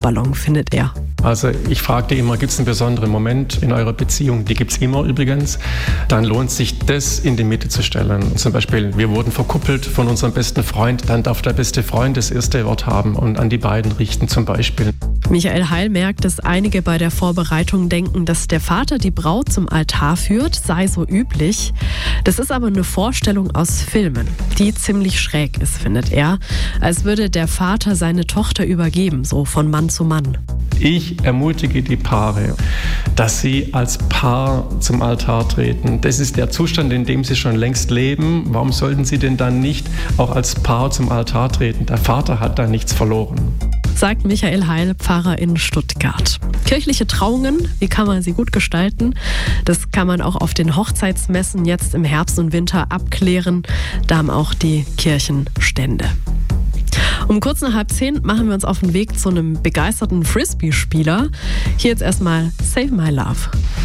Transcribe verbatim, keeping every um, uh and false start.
Ballon, findet er. Also ich fragte immer, gibt es einen besonderen Moment in eurer Beziehung? Die gibt es immer übrigens. Dann lohnt sich das in die Mitte zu stellen. Zum Beispiel, wir wurden verkuppelt von unserem besten Freund. Dann darf der beste Freund das erste Wort haben und an die beiden richten zum Beispiel. Michael Heil merkt, dass einige bei der Vorbereitung denken, dass der Vater die Braut zum Altar führt, sei so üblich. Das ist aber eine Vorstellung aus Filmen, die ziemlich schräg ist, findet er. Als würde der Vater seine Tochter übergeben, so von Mann zu Mann. Ich ermutige die Paare, dass sie als Paar zum Altar treten. Das ist der Zustand, in dem sie schon längst leben. Warum sollten sie denn dann nicht auch als Paar zum Altar treten? Der Vater hat da nichts verloren. Sagt Michael Heil, Pfarrer in Stuttgart. Kirchliche Trauungen, wie kann man sie gut gestalten? Das kann man auch auf den Hochzeitsmessen jetzt im Herbst und Winter abklären. Da haben auch die Kirchen Stände. Um kurz nach halb zehn machen wir uns auf den Weg zu einem begeisterten Frisbee-Spieler. Hier jetzt erstmal Save My Love.